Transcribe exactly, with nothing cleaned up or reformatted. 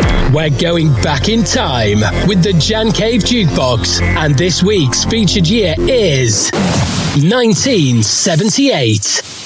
We're going back in time with the Jan Cave Jukebox, and this week's featured year is nineteen seventy-eight.